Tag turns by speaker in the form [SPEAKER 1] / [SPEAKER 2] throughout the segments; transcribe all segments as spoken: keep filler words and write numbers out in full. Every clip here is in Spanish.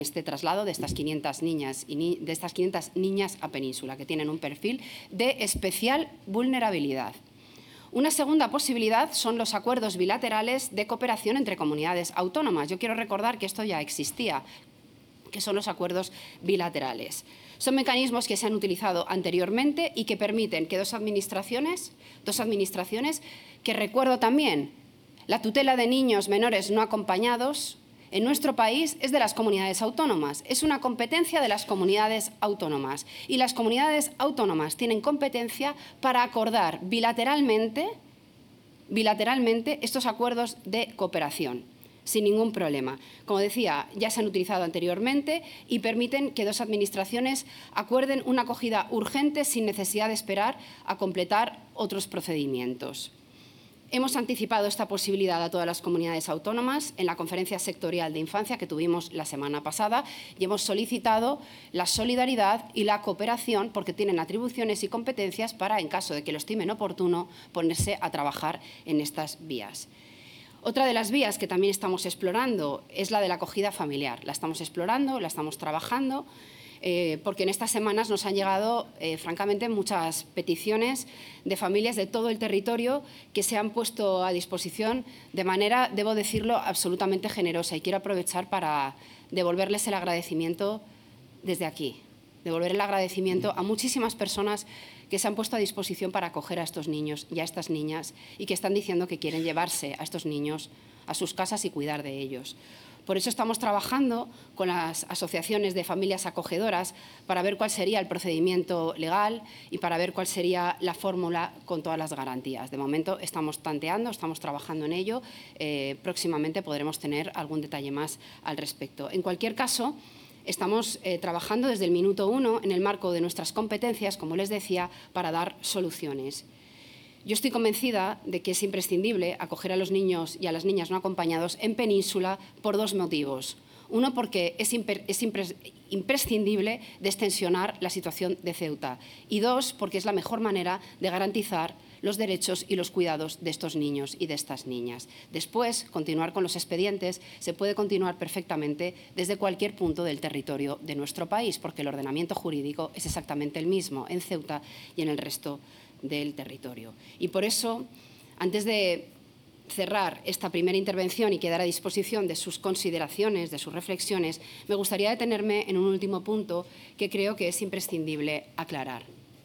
[SPEAKER 1] este traslado de estas quinientas niñas y ni, de estas quinientas niñas a Península, que tienen un perfil de especial vulnerabilidad. Una segunda posibilidad son los acuerdos bilaterales de cooperación entre comunidades autónomas. Yo quiero recordar que esto ya existía, que son los acuerdos bilaterales. Son mecanismos que se han utilizado anteriormente y que permiten que dos administraciones, dos administraciones que recuerdo también, la tutela de niños menores no acompañados en nuestro país es de las comunidades autónomas, es una competencia de las comunidades autónomas y las comunidades autónomas tienen competencia para acordar bilateralmente, bilateralmente estos acuerdos de cooperación, sin ningún problema. Como decía, ya se han utilizado anteriormente y permiten que dos administraciones acuerden una acogida urgente sin necesidad de esperar a completar otros procedimientos. Hemos anticipado esta posibilidad a todas las comunidades autónomas en la conferencia sectorial de infancia que tuvimos la semana pasada y hemos solicitado la solidaridad y la cooperación porque tienen atribuciones y competencias para, en caso de que lo estimen oportuno, ponerse a trabajar en estas vías. Otra de las vías que también estamos explorando es la de la acogida familiar. La estamos explorando, la estamos trabajando, eh, porque en estas semanas nos han llegado, eh, francamente, muchas peticiones de familias de todo el territorio que se han puesto a disposición de manera, debo decirlo, absolutamente generosa. Y quiero aprovechar para devolverles el agradecimiento desde aquí, devolver el agradecimiento a muchísimas personas que se han puesto a disposición para acoger a estos niños y a estas niñas y que están diciendo que quieren llevarse a estos niños a sus casas y cuidar de ellos. Por eso estamos trabajando con las asociaciones de familias acogedoras para ver cuál sería el procedimiento legal y para ver cuál sería la fórmula con todas las garantías. De momento estamos tanteando, estamos trabajando en ello. Eh, próximamente podremos tener algún detalle más al respecto. En cualquier caso, estamos eh, trabajando desde el minuto uno en el marco de nuestras competencias, como les decía, para dar soluciones. Yo estoy convencida de que es imprescindible acoger a los niños y a las niñas no acompañados en Península por dos motivos. Uno, porque es, es impres imprescindible destensionar la situación de Ceuta. Y dos, porque es la mejor manera de garantizar los derechos y los cuidados de estos niños y de estas niñas. Después, continuar con los expedientes se puede continuar perfectamente desde cualquier punto del territorio de nuestro país, porque el ordenamiento jurídico es exactamente el mismo en Ceuta y en el resto del territorio. Y por eso, antes de cerrar esta primera intervención y quedar a disposición de sus consideraciones, de sus reflexiones, me gustaría detenerme en un último punto que creo que es imprescindible aclarar.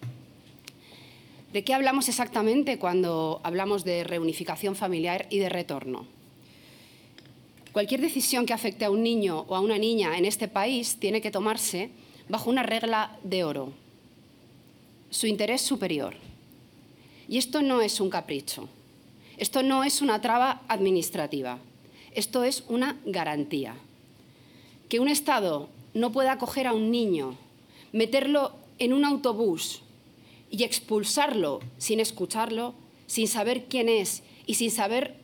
[SPEAKER 1] ¿De qué hablamos exactamente cuando hablamos de reunificación familiar y de retorno? Cualquier decisión que afecte a un niño o a una niña en este país tiene que tomarse bajo una regla de oro: su interés superior. Y esto no es un capricho, esto no es una traba administrativa, esto es una garantía. Que un Estado no pueda acoger a un niño, meterlo en un autobús y expulsarlo sin escucharlo, sin saber quién es y sin saber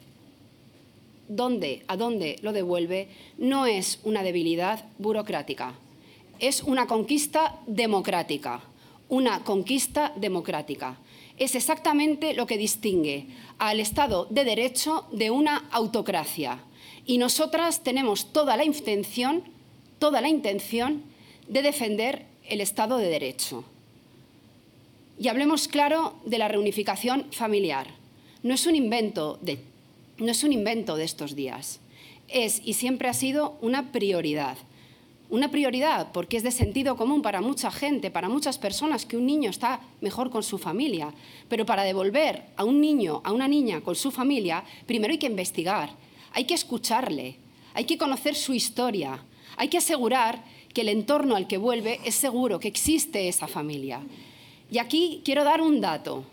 [SPEAKER 1] dónde, a dónde lo devuelve, no es una debilidad burocrática, es una conquista democrática, una conquista democrática. Es exactamente lo que distingue al Estado de Derecho de una autocracia. Y nosotras tenemos toda la intención, toda la intención de defender el Estado de Derecho. Y hablemos claro de la reunificación familiar. No es un invento de, no es un invento de estos días. Es y siempre ha sido una prioridad. Una prioridad porque es de sentido común para mucha gente, para muchas personas, que un niño está mejor con su familia. Pero para devolver a un niño, a una niña con su familia, primero hay que investigar, hay que escucharle, hay que conocer su historia, hay que asegurar que el entorno al que vuelve es seguro, que existe esa familia. Y aquí quiero dar un dato.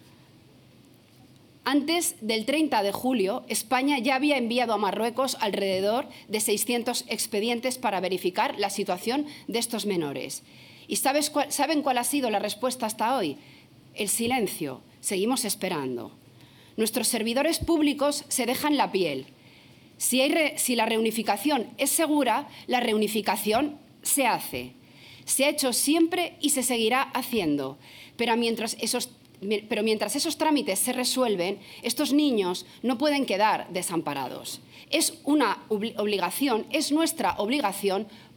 [SPEAKER 1] Antes del treinta de julio, España ya había enviado a Marruecos alrededor de seiscientos expedientes para verificar la situación de estos menores. ¿Y sabes cuál, saben cuál ha sido la respuesta hasta hoy? El silencio. Seguimos esperando. Nuestros servidores públicos se dejan la piel. Si, hay re, si la reunificación es segura, la reunificación se hace. Se ha hecho siempre y se seguirá haciendo. Pero mientras esos Pero mientras esos trámites se resuelven, estos niños no pueden quedar desamparados. Es una obligación, es nuestra obligación